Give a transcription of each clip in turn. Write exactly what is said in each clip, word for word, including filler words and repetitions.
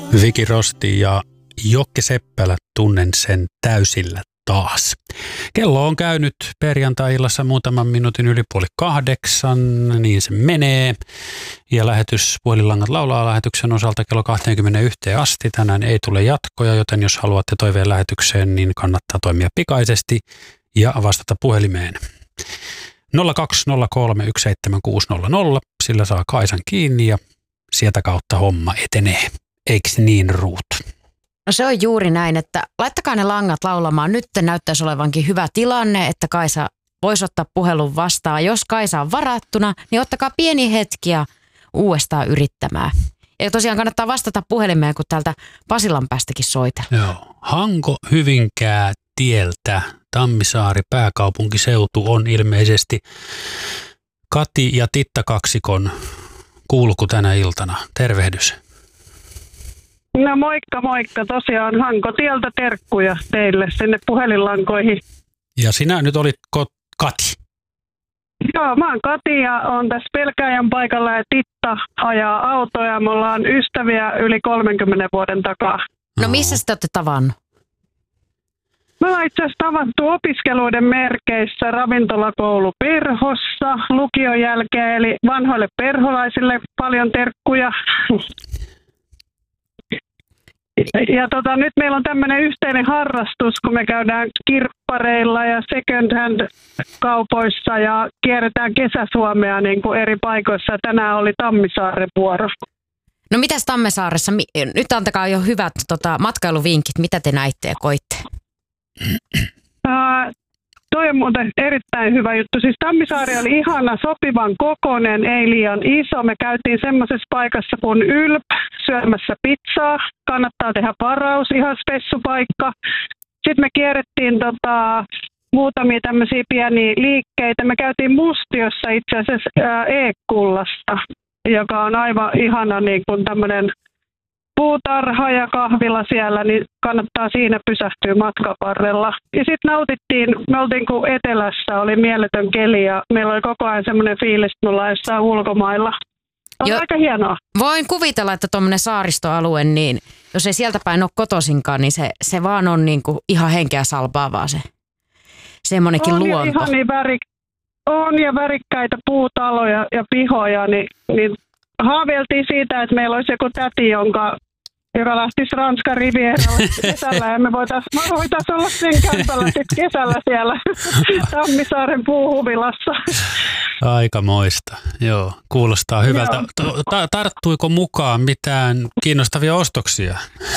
Viki Rosti ja Jokke Seppälä, tunnen sen täysillä taas. Kello on käynyt perjantai-illassa muutaman minuutin yli puoli kahdeksan, niin se menee. Ja lähetys Puhelinlangat laulaa lähetyksen osalta kello kaksikymmentäyksi asti. Tänään ei tule jatkoja, joten jos haluatte toiveen lähetykseen, niin kannattaa toimia pikaisesti ja vastata puhelimeen. nolla kaksi nolla kolme yksi seitsemän kuusi nolla nolla, sillä saa Kaisan kiinni ja sieltä kautta homma etenee. Eiks niin, Ruut? No se on juuri näin, että laittakaa ne langat laulamaan. Nyt näyttäisi olevankin hyvä tilanne, että Kaisa voisi ottaa puhelun vastaan. Jos Kaisa on varattuna, niin ottakaa pieni hetki ja uudestaan yrittämään. Ja tosiaan kannattaa vastata puhelimeen, kun täältä Pasilan päästäkin soitellaan. Joo. Hanko Hyvinkää tieltä Tammisaari pääkaupunkiseutu on ilmeisesti Kati ja Titta kaksikon kulku tänä iltana. Tervehdys. No moikka moikka, tosiaan Hanko tieltä terkkuja teille sinne puhelinlankoihin. Ja sinä nyt olit ko- Kati. Joo, mä oon Kati ja on tässä Pelkäjän paikalla ja Titta ajaa autoja. Me ollaan ystäviä yli kolmenkymmenen vuoden takaa. No missä te olette tavannut? Me ollaan itse asiassa tavattu opiskeluiden merkeissä ravintolakoulu Perhossa lukion jälkeen, eli vanhoille perholaisille paljon terkkuja. Ja tota, nyt meillä on tämmöinen yhteinen harrastus, kun me käydään kirppareilla ja second hand kaupoissa ja kierretään Kesäsuomea niin kuin eri paikoissa. Tänään oli Tammisaaren vuoro. No mitäs Tammisaaressa? Nyt antakaa jo hyvät tota, matkailuvinkit. Mitä te näitte ja koitte? Ää, toi on muuten erittäin hyvä juttu. Siis Tammisaari oli ihana, sopivan kokoinen, ei liian iso. Me käytiin semmoisessa paikassa kuin Ylp syömässä pizzaa. Kannattaa tehdä varaus, ihan spessupaikka. Sitten me kierrettiin tota, muutamia tämmöisiä pieniä liikkeitä. Me käytiin Mustiossa itse asiassa ää, E-kullasta, joka on aivan ihana niin kuin tämmöinen puutarha ja kahvila siellä, niin kannattaa siinä pysähtyä matkan varrella. Ja sitten nautittiin, me oltiin kuin etelässä, oli mieletön keli ja meillä oli koko ajan semmoinen fiilis, että me ollaan jossain ulkomailla. On jo aika hienoa. Voin kuvitella, että tuommoinen saaristoalue, niin jos ei sieltä päin ole kotoisinkaan, niin se, se vaan on niin kuin ihan henkeä salpaavaa se semmoinenkin on luonto. Ihan niin värik, on ja värikkäitä puutaloja ja pihoja, niin, niin haaveiltiin siitä, että meillä olisi joku täti, jonka joka lähtisi Ranskan rivieralle kesällä ja me voitaisiin voitais olla sen kämpällä sitten kesällä siellä Tammisaaren puuhuvilassa. Aikamoista, joo. Kuulostaa hyvältä. Joo. Tarttuiko mukaan mitään kiinnostavia ostoksia?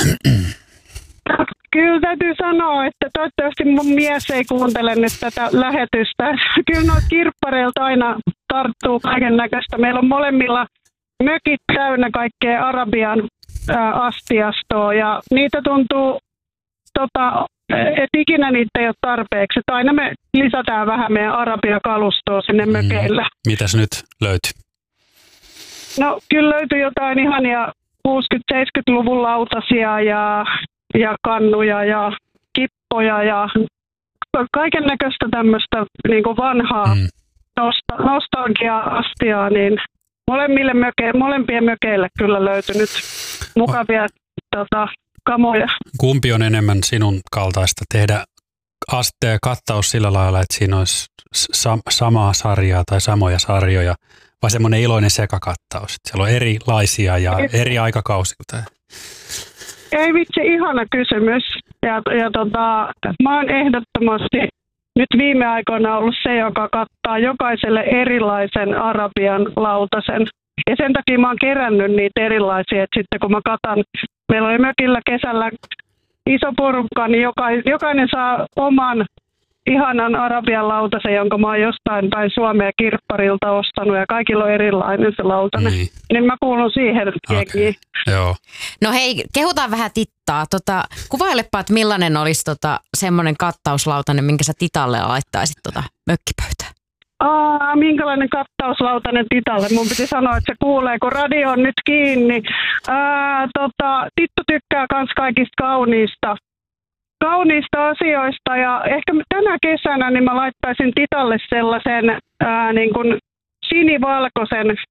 Kyllä täytyy sanoa, että toivottavasti mun mies ei kuuntele nyt tätä lähetystä. Kyllä noita kirppareilta aina tarttuu kaiken näköistä. Meillä on molemmilla mökit täynnä kaikkea Arabian astiastoa ja niitä tuntuu, tota, että ikinä niitä ei ole tarpeeksi. Että aina me lisätään vähän meidän Arabia-kalustoa sinne mökeillä. Mm. Mitäs nyt löytyi? No kyllä löytyi jotain ihania kuusikymmentä-seitsemänkymmentäluvun lautasia ja, ja kannuja ja kippoja ja kaiken näköistä tämmöistä niin kuin vanhaa mm. nosta, nostalgia-astiaa, niin molemmille möke, molempien mökeille kyllä löytynyt mukavia tota, kamoja. Kumpi on enemmän sinun kaltaista tehdä aste ja kattaus sillä lailla, että siinä olisi sa- samaa sarjaa tai samoja sarjoja, vai semmoinen iloinen sekakattaus, että siellä on erilaisia ja Et, eri aikakausi? Ei vitsi, ihana kysymys. Ja, ja tota, mä oon ehdottomasti nyt viime aikoina ollut se, joka kattaa jokaiselle erilaisen Arabian lautasen. Ja sen takia mä oon kerännyt niitä erilaisia, että sitten kun mä katan, meillä oli mökillä kesällä iso porukka, niin jokainen saa oman ihanan Arabian lautasen, jonka mä oon jostain päin Suomea kirpparilta ostanut ja kaikilla on erilainen se lautanen. Niin, niin mä kuulun siihen jengiin. Okay. Joo. No hei, kehutaan vähän Tittaa. Tota, kuvailepa, että millainen olisi tota, semmoinen kattauslautanen, minkä sä Titalle laittaisit tota, mökkipöytään. Aa, minkälainen kattauslautanen Titalle? Mun piti sanoa, että se kuulee, kun radio on nyt kiinni. Ää, tota, Tittu tykkää kans kaikista kauniista, kauniista asioista ja ehkä tänä kesänä niin mä laittaisin Titalle sellaisen ää, niin kuin sinivalkoisen kat-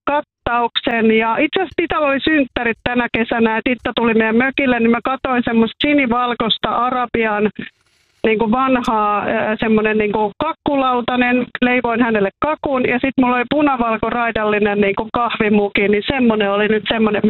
mittauksen. Ja itse asiassa Titalla oli synttärit tänä kesänä, ja Titta tuli meidän mökille, niin mä katsoin semmoista sinivalkoista Arabian niin kuin vanhaa semmoinen niin kuin kakkulautanen, leivoin hänelle kakun ja sitten mulla oli punavalkoraidallinen niin kuin kahvimuki, niin semmoinen oli nyt semmoinen,